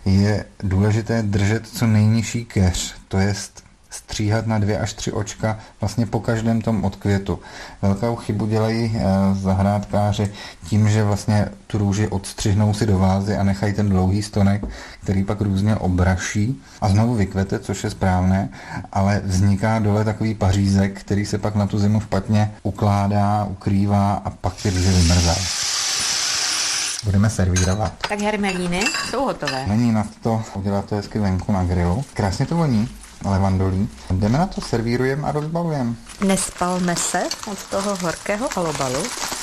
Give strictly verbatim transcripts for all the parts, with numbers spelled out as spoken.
je důležité držet co nejnižší keř, to jest stříhat na dvě až tři očka vlastně po každém tom odkvětu. Velkou chybu dělají zahrádkáři tím, že vlastně tu růži odstřihnou si do vázy a nechají ten dlouhý stonek, který pak různě obraší a znovu vykvete, což je správné, ale vzniká dole takový pařízek, který se pak na tu zimu špatně ukládá, ukrývá a pak ty růže vymrzají. Budeme servírovat. Tak hermelíny jsou hotové. Není na to udělat to hezky venku na grilu. Krásně to voní. Levandolí. Jdeme na to, servírujeme a rozbalujeme. Nespalme se od toho horkého alobalu.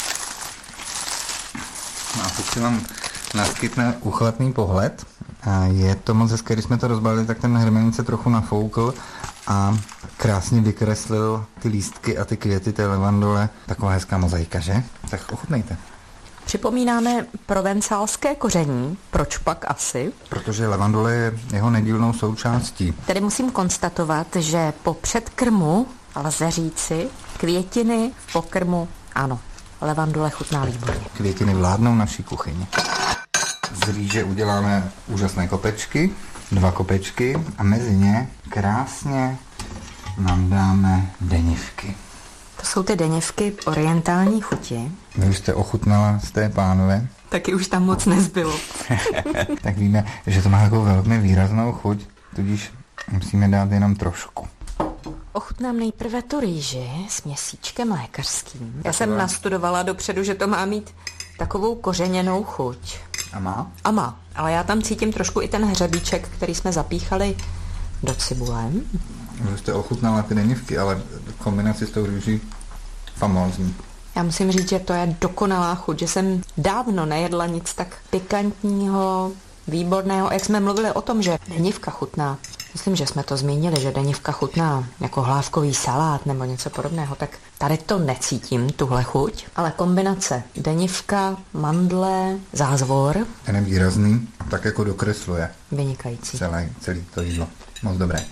No a teď si vám naskytne uchvatný pohled. A je to moc hezké, když jsme to rozbalili, tak ten hermelín se trochu nafoukl a krásně vykreslil ty lístky a ty květy té levandole. Taková hezká mozaika, že? Tak ochutnejte. Připomínáme provencálské koření. Proč pak asi? Protože levandule je jeho nedílnou součástí. Tedy musím konstatovat, že po předkrmu lze říci květiny v pokrmu ano. Levandule chutná výborně. Květiny vládnou naší kuchyni. Z rýže uděláme úžasné kopečky, dva kopečky a mezi ně krásně nám dáme denivky. To jsou ty denivky orientální chuti. Vy už jste ochutnala z té pánové? Taky už tam moc nezbylo. Tak víme, že to má takovou velmi výraznou chuť, tudíž musíme dát jenom trošku. Ochutnám nejprve tu rýži s měsíčkem lékařským. Já jsem nastudovala dopředu, že to má mít takovou kořeněnou chuť. A má? A má, ale já tam cítím trošku i ten hřebíček, který jsme zapíchali do cibule. Vy jste ochutnala ty denivky, ale kombinaci s tou rýží famózní. Já musím říct, že to je dokonalá chuť, že jsem dávno nejedla nic tak pikantního, výborného. Jak jsme mluvili o tom, že denivka chutná, myslím, že jsme to zmínili, že denivka chutná jako hlávkový salát nebo něco podobného, tak tady to necítím, tuhle chuť, ale kombinace denivka, mandle, zázvor. Ten je výrazný, tak jako dokresluje. Vynikající. Celé, celý to jídlo. Moc dobré.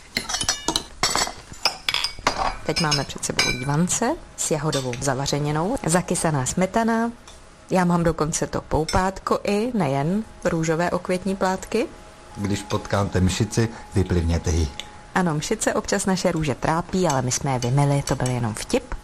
Teď máme před sebou dívance s jahodovou zavařeninou, zakysaná smetana. Já mám dokonce to poupátko i, nejen růžové okvětní plátky. Když potkáte mšici, vyplivněte ji. Ano, mšice občas naše růže trápí, ale my jsme je vymyli, to byl jenom vtip.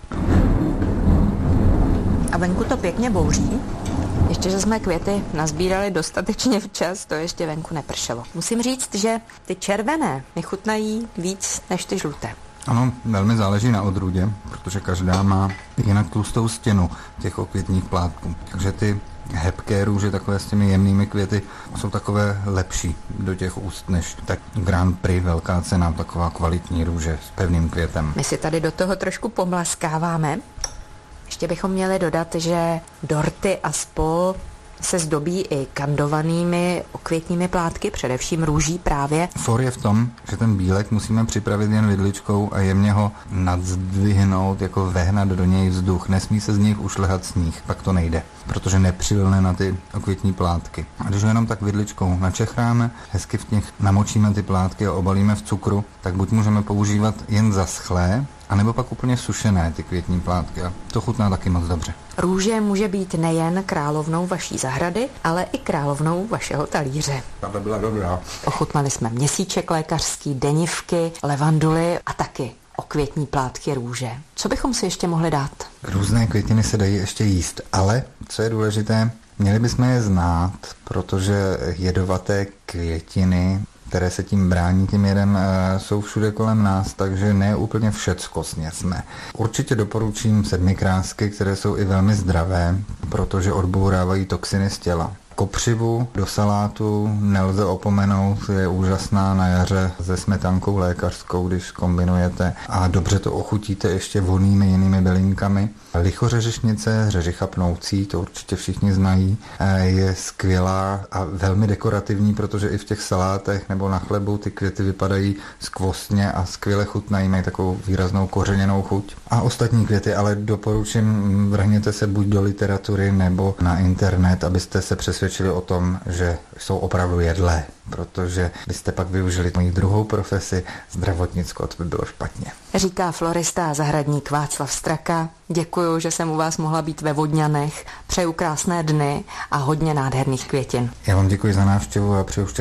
A venku to pěkně bouří. Ještě, že jsme květy nazbírali dostatečně včas, to ještě venku nepršelo. Musím říct, že ty červené mi chutnají víc než ty žluté. Ano, velmi záleží na odrůdě, protože každá má jinak tlustou stěnu těch okvětních plátků. Takže ty hebké růže, takové s těmi jemnými květy, jsou takové lepší do těch úst než tak Grand Prix, velká cena, taková kvalitní růže s pevným květem. My si tady do toho trošku pomlaskáváme. Ještě bychom měli dodat, že dorty a spol se zdobí i kandovanými okvětními plátky, především růží právě. For je v tom, že ten bílek musíme připravit jen vidličkou a jemně ho nadzdvihnout, jako vehnat do něj vzduch. Nesmí se z nich ušlehat sníh, pak to nejde, protože nepřilne na ty okvětní plátky. A když ho jenom tak vidličkou načechráme, hezky v nich namočíme ty plátky a obalíme v cukru, tak buď můžeme používat jen zaschlé, anebo pak úplně sušené ty květní plátky a to chutná taky moc dobře. Růže může být nejen královnou vaší zahrady, ale i královnou vašeho talíře. Tato byla dobrá. Ochutnali jsme měsíček lékařský, denivky, levanduly a taky okvětní plátky růže. Co bychom si ještě mohli dát? Různé květiny se dají ještě jíst, ale co je důležité, měli bychom je znát, protože jedovaté květiny, které se tím brání tím jedem, jsou všude kolem nás, takže ne úplně všecko sněsme. Určitě doporučím sedmikrásky, které jsou i velmi zdravé, protože odbourávají toxiny z těla. Kopřivu do salátu nelze opomenout, je úžasná na jaře se smetankou lékařskou, když kombinujete a dobře to ochutíte ještě volnými jinými bylinkami. Lichořeřišnice, řeřicha pnoucí, to určitě všichni znají, je skvělá a velmi dekorativní, protože i v těch salátech nebo na chlebu ty květy vypadají skvostně a skvěle chutnají, mají takovou výraznou kořeněnou chuť. A ostatní květy, ale doporučím, vrhněte se buď do literatury nebo na internet, abyste se přesvědčili o tom, že jsou opravdu jedlé, protože byste pak využili moji druhou profesi, zdravotnickou, to by bylo špatně. Říká florista a zahradník Václav Straka. Děkuju, že jsem u vás mohla být ve Vodňanech. Přeju krásné dny a hodně nádherných květin. Já vám děkuji za návštěvu a přeju